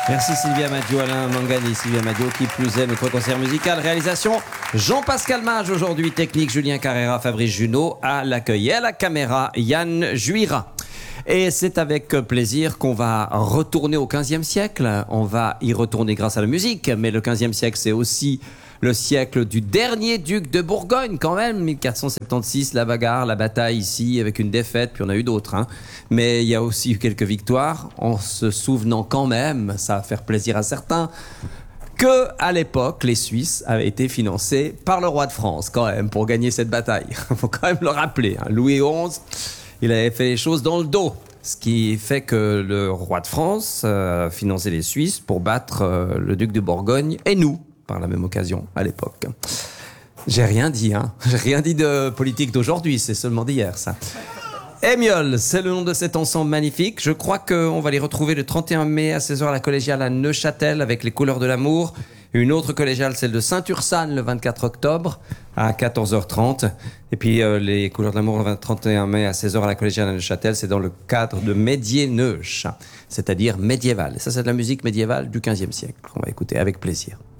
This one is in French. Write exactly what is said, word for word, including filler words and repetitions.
Merci Sylvia Maggio, Alain Mangani, Sylvia Maggio, qui plus est notre concert musical. Réalisation Jean-Pascal Mage, aujourd'hui technique Julien Carrera, Fabrice Junot, à l'accueil et à la caméra Yann Juira. Et c'est avec plaisir qu'on va retourner au quinzième siècle. On va y retourner grâce à la musique, mais le quinzième siècle, c'est aussi le siècle du dernier duc de Bourgogne, quand même. mille quatre cent soixante-seize, la bagarre, la bataille ici, avec une défaite, puis on a eu d'autres. Hein. Mais il y a aussi eu quelques victoires, en se souvenant quand même, ça va faire plaisir à certains, que à l'époque, les Suisses avaient été financés par le roi de France, quand même, pour gagner cette bataille. Il faut quand même le rappeler. Hein. Louis onze, il avait fait les choses dans le dos. Ce qui fait que le roi de France euh, finançait les Suisses pour battre euh, le duc de Bourgogne et nous, par la même occasion, à l'époque. J'ai rien dit, hein. J'ai rien dit de politique d'aujourd'hui, c'est seulement d'hier, ça. Émiole, c'est le nom de cet ensemble magnifique. Je crois qu'on va les retrouver le trente et un mai à seize heures à la collégiale à Neuchâtel avec les couleurs de l'amour. Une autre collégiale, celle de Saint-Ursanne, le vingt-quatre octobre à quatorze heures trente. Et puis euh, les couleurs de l'amour le trente et un mai à seize heures à la collégiale à Neuchâtel, c'est dans le cadre de Médiéneuch, c'est-à-dire médiéval. Et ça, c'est de la musique médiévale du quinzième siècle. On va écouter avec plaisir.